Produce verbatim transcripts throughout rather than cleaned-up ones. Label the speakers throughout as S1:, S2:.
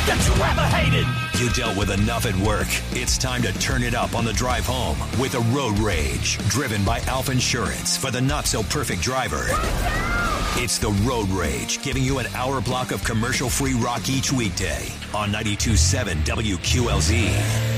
S1: that you ever hated.
S2: You dealt with enough at work. It's time to turn it up on the drive home with a Road Rage, driven by Alpha Insurance for the not-so-perfect driver. It's the Road Rage, giving you an hour block of commercial-free rock each weekday on ninety-two point seven W Q L Z.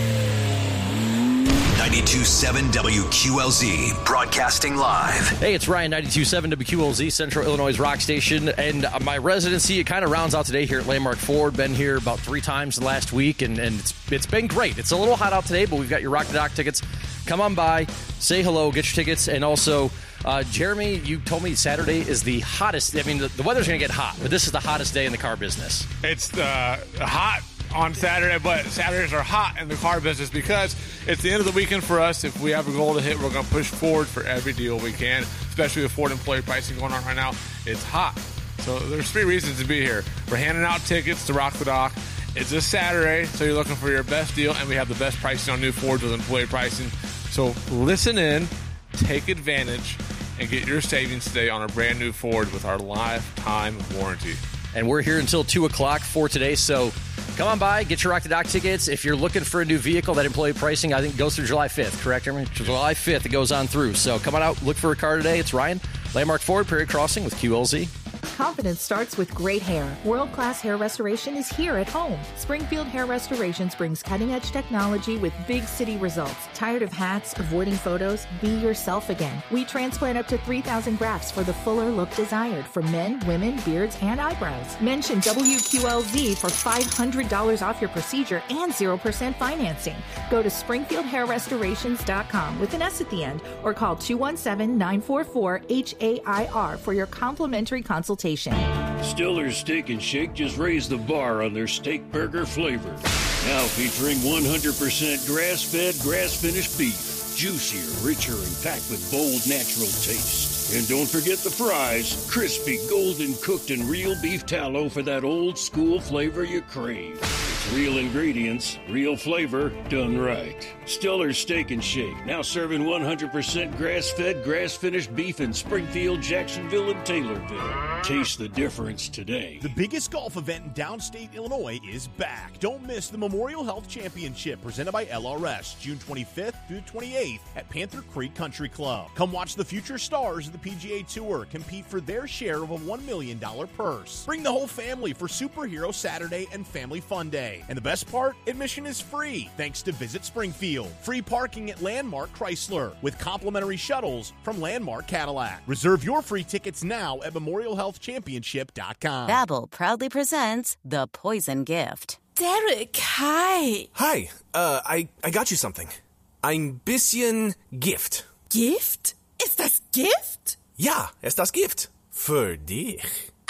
S2: ninety-two point seven W Q L Z, broadcasting live.
S3: Hey, it's Ryan, ninety-two point seven W Q L Z, Central Illinois' rock station. And my residency, it kind of rounds out today here at Landmark Ford. Been here about three times the last week, and, and it's it's been great. It's a little hot out today, but we've got your Rock the Dock tickets. Come on by, say hello, get your tickets, and also... Uh, Jeremy, you told me Saturday is the hottest. I mean, the, the weather's going to get hot, but this is the hottest day in the car business.
S4: It's uh, hot on Saturday, but Saturdays are hot in the car business because it's the end of the weekend for us. If we have a goal to hit, we're going to push forward for every deal we can, especially with Ford employee pricing going on right now. It's hot. So there's three reasons to be here. We're handing out tickets to Rock the Dock. It's this Saturday, so you're looking for your best deal, and we have the best pricing on new Fords with employee pricing. So listen in, take advantage, and get your savings today on a brand new Ford with our lifetime warranty.
S3: And we're here until two o'clock for today, so come on by, get your Rock the Dock tickets. If you're looking for a new vehicle, that employee pricing, I think, goes through July fifth, correct, Jeremy? July fifth, it goes on through. So come on out, look for a car today. It's Ryan, Landmark Ford, Prairie Crossing with Q L Z.
S5: Confidence starts with great hair. World-class hair restoration is here at home. Springfield Hair Restorations brings cutting-edge technology with big city results. Tired of hats, avoiding photos? Be yourself again. We transplant up to three thousand grafts for the fuller look desired for men, women, beards, and eyebrows. Mention W Q L Z for five hundred dollars off your procedure and zero percent financing. Go to springfield hair restorations dot com with an S at the end or call two one seven, nine four four, H A I R for your complimentary consultation.
S6: Stiller's Steak and Shake just raised the bar on their steak burger flavor. Now featuring one hundred percent grass-fed, grass-finished beef. Juicier, richer, and packed with bold, natural taste. And don't forget the fries. Crispy, golden cooked, and real beef tallow for that old-school flavor you crave. It's real ingredients, real flavor, done right. Stiller's Steak and Shake, now serving one hundred percent grass-fed, grass-finished beef in Springfield, Jacksonville, and Taylorville. Taste the difference today.
S7: The biggest golf event in downstate Illinois is back. Don't miss the Memorial Health Championship presented by L R S, June twenty-fifth through twenty-eighth at Panther Creek Country Club. Come watch the future stars of the P G A Tour compete for their share of a one million dollars purse. Bring the whole family for Superhero Saturday and Family Fun Day. And the best part, admission is free thanks to Visit Springfield. Free parking at Landmark Chrysler with complimentary shuttles from Landmark Cadillac. Reserve your free tickets now at memorial health championship dot com.
S8: Babbel proudly presents The Poison Gift.
S9: Derek, hi.
S10: Hi, uh, I, I got you something. Ein bisschen Gift.
S9: Gift? Ist das Gift?
S10: Ja, ist das Gift. Für dich.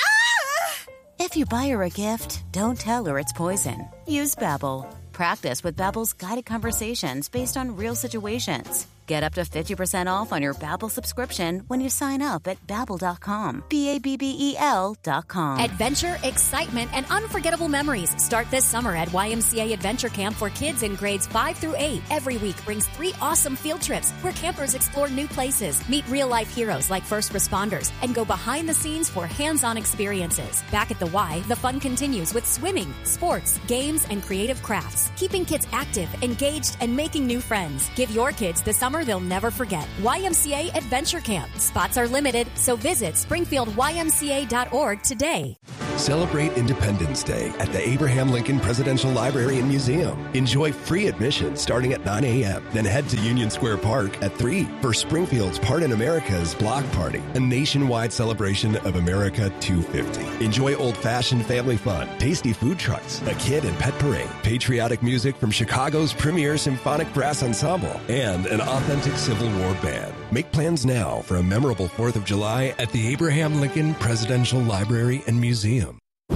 S9: Ah!
S8: If you buy her a gift, don't tell her it's poison. Use Babbel. Practice with Babbel's guided conversations based on real situations. Get up to fifty percent off on your Babbel subscription when you sign up at babbel dot com. B A B B E L dot com.
S11: Adventure, excitement, and unforgettable memories start this summer at Y M C A Adventure Camp for kids in grades five through eight. Every week brings three awesome field trips where campers explore new places, meet real-life heroes like first responders, and go behind the scenes for hands-on experiences. Back at the Y, the fun continues with swimming, sports, games, and creative crafts, keeping kids active, engaged, and making new friends. Give your kids the summer they'll never forget. Y M C A Adventure Camp. Spots are limited, so visit springfield y m c a dot org today.
S12: Celebrate Independence Day at the Abraham Lincoln Presidential Library and Museum. Enjoy free admission starting at nine a.m. Then head to Union Square Park at three for Springfield's Part in America's Block Party, a nationwide celebration of America two fifty. Enjoy old-fashioned family fun, tasty food trucks, a kid and pet parade, patriotic music from Chicago's premier symphonic brass ensemble, and an authentic Civil War band. Make plans now for a memorable fourth of July at the Abraham Lincoln Presidential Library and Museum.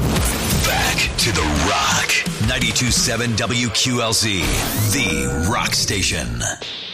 S2: Back to the Rock. ninety-two point seven W Q L Z, the rock station.